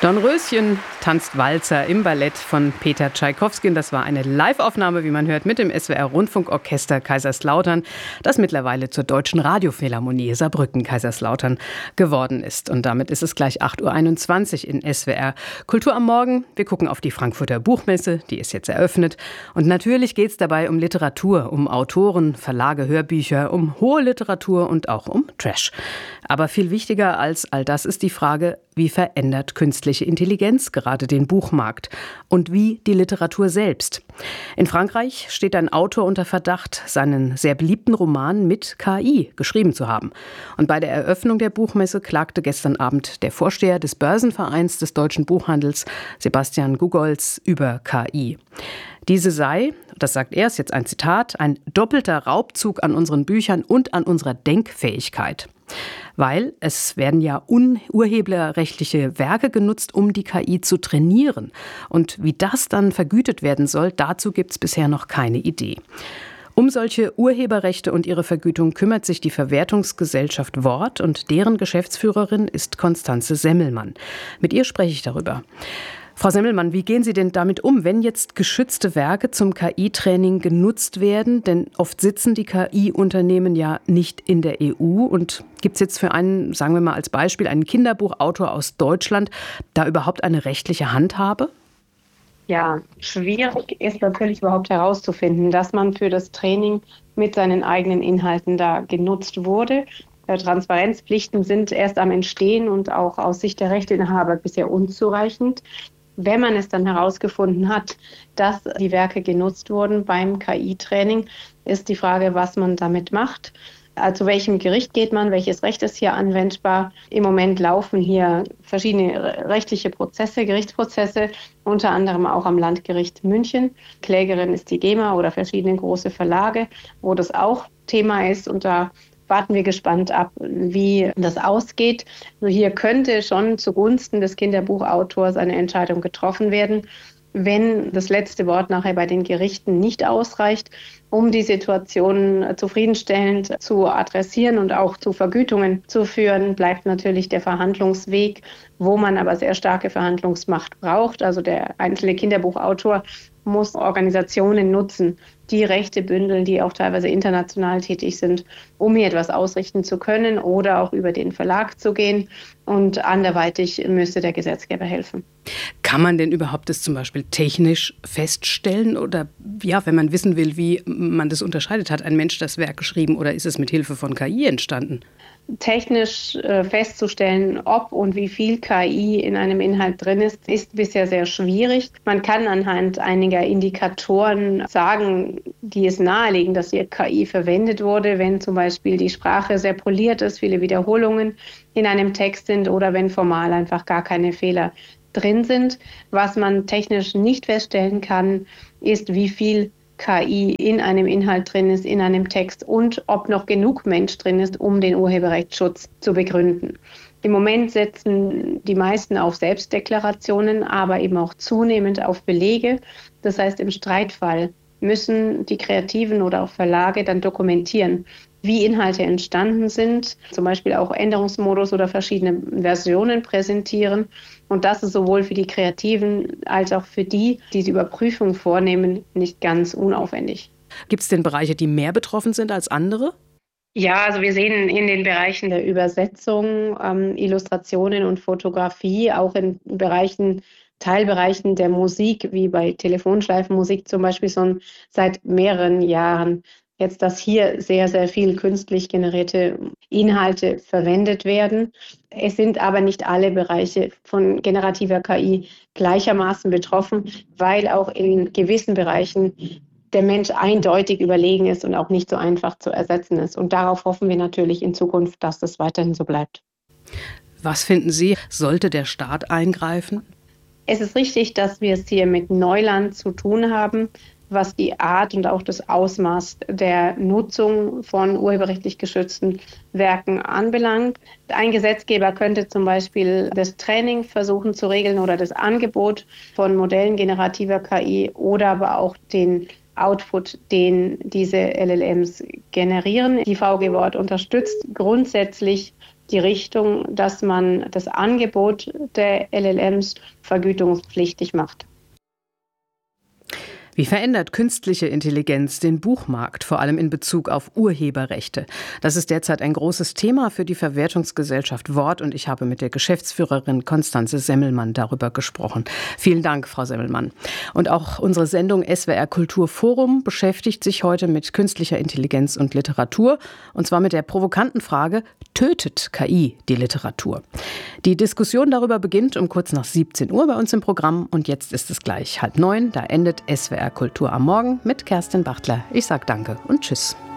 Dornröschen tanzt Walzer im Ballett von Peter Tschaikowski. Das war eine Live-Aufnahme, wie man hört, mit dem SWR-Rundfunkorchester Kaiserslautern, das mittlerweile zur Deutschen Radiophilharmonie Saarbrücken-Kaiserslautern geworden ist. Und damit ist es gleich 8.21 Uhr in SWR Kultur am Morgen. Wir gucken auf die Frankfurter Buchmesse, die ist jetzt eröffnet. Und natürlich geht es dabei um Literatur, um Autoren, Verlage, Hörbücher, um hohe Literatur und auch um Trash. Aber viel wichtiger als all das ist die Frage, wie verändert künstliche Intelligenz gerade den Buchmarkt und wie die Literatur selbst? In Frankreich steht ein Autor unter Verdacht, seinen sehr beliebten Roman mit KI geschrieben zu haben. Und bei der Eröffnung der Buchmesse klagte gestern Abend der Vorsteher des Börsenvereins des deutschen Buchhandels, Sebastian Gugolz, über KI. Diese sei, das sagt er, ist jetzt ein Zitat, ein doppelter Raubzug an unseren Büchern und an unserer Denkfähigkeit. Weil es werden ja urheberrechtliche Werke genutzt, um die KI zu trainieren. Und wie das dann vergütet werden soll, dazu gibt es bisher noch keine Idee. Um solche Urheberrechte und ihre Vergütung kümmert sich die Verwertungsgesellschaft Wort und deren Geschäftsführerin ist Constanze Semmelmann. Mit ihr spreche ich darüber. Frau Semmelmann, wie gehen Sie denn damit um, wenn jetzt geschützte Werke zum KI-Training genutzt werden? Denn oft sitzen die KI-Unternehmen ja nicht in der EU. Und gibt es jetzt für einen, sagen wir mal als Beispiel, einen Kinderbuchautor aus Deutschland da überhaupt eine rechtliche Handhabe? Ja, schwierig ist natürlich überhaupt herauszufinden, dass man für das Training mit seinen eigenen Inhalten da genutzt wurde. Transparenzpflichten sind erst am Entstehen und auch aus Sicht der Rechteinhaber bisher unzureichend. Wenn man es dann herausgefunden hat, dass die Werke genutzt wurden beim KI-Training, ist die Frage, was man damit macht. Zu welchem Gericht geht man? Welches Recht ist hier anwendbar? Im Moment laufen hier verschiedene rechtliche Prozesse, Gerichtsprozesse, unter anderem auch am Landgericht München. Klägerin ist die GEMA oder verschiedene große Verlage, wo das auch Thema ist. Und da warten wir gespannt ab, wie das ausgeht. Also hier könnte schon zugunsten des Kinderbuchautors eine Entscheidung getroffen werden, wenn das letzte Wort nachher bei den Gerichten nicht ausreicht, um die Situation zufriedenstellend zu adressieren und auch zu Vergütungen zu führen, bleibt natürlich der Verhandlungsweg, wo man aber sehr starke Verhandlungsmacht braucht. Also der einzelne Kinderbuchautor muss Organisationen nutzen, die Rechte bündeln, die auch teilweise international tätig sind, um hier etwas ausrichten zu können oder auch über den Verlag zu gehen. Und anderweitig müsste der Gesetzgeber helfen. Kann man denn überhaupt das zum Beispiel technisch feststellen? Oder ja, wenn man wissen will, wie man das unterscheidet, hat ein Mensch das Werk geschrieben oder ist es mit Hilfe von KI entstanden? Technisch festzustellen, ob und wie viel KI in einem Inhalt drin ist, ist bisher sehr schwierig. Man kann anhand einiger Indikatoren sagen, die es nahelegen, dass hier KI verwendet wurde, wenn zum Beispiel die Sprache sehr poliert ist, viele Wiederholungen in einem Text sind oder wenn formal einfach gar keine Fehler drin sind. Was man technisch nicht feststellen kann, ist, wie viel KI in einem Inhalt drin ist, in einem Text und ob noch genug Mensch drin ist, um den Urheberrechtsschutz zu begründen. Im Moment setzen die meisten auf Selbstdeklarationen, aber eben auch zunehmend auf Belege. Das heißt, im Streitfall müssen die Kreativen oder auch Verlage dann dokumentieren, wie Inhalte entstanden sind, zum Beispiel auch Änderungsmodus oder verschiedene Versionen präsentieren. Und das ist sowohl für die Kreativen als auch für die Überprüfung vornehmen, nicht ganz unaufwendig. Gibt es denn Bereiche, die mehr betroffen sind als andere? Ja, also wir sehen in den Bereichen der Übersetzung, Illustrationen und Fotografie, auch in Teilbereichen der Musik, wie bei Telefonschleifenmusik zum Beispiel, schon seit mehreren Jahren jetzt, dass hier sehr, sehr viel künstlich generierte Inhalte verwendet werden. Es sind aber nicht alle Bereiche von generativer KI gleichermaßen betroffen, weil auch in gewissen Bereichen der Mensch eindeutig überlegen ist und auch nicht so einfach zu ersetzen ist. Und darauf hoffen wir natürlich in Zukunft, dass das weiterhin so bleibt. Was finden Sie, sollte der Staat eingreifen? Es ist richtig, dass wir es hier mit Neuland zu tun haben, was die Art und auch das Ausmaß der Nutzung von urheberrechtlich geschützten Werken anbelangt. Ein Gesetzgeber könnte zum Beispiel das Training versuchen zu regeln oder das Angebot von Modellen generativer KI oder aber auch den Output, den diese LLMs generieren. Die VG Wort unterstützt grundsätzlich die Richtung, dass man das Angebot der LLMs vergütungspflichtig macht. Wie verändert künstliche Intelligenz den Buchmarkt, vor allem in Bezug auf Urheberrechte? Das ist derzeit ein großes Thema für die Verwertungsgesellschaft Wort und ich habe mit der Geschäftsführerin Constanze Semmelmann darüber gesprochen. Vielen Dank, Frau Semmelmann. Und auch unsere Sendung SWR Kulturforum beschäftigt sich heute mit künstlicher Intelligenz und Literatur und zwar mit der provokanten Frage, tötet KI die Literatur? Die Diskussion darüber beginnt um kurz nach 17 Uhr bei uns im Programm und jetzt ist es gleich 8:30, da endet SWR Kultur am Morgen mit Kerstin Bachtler. Ich sage danke und tschüss.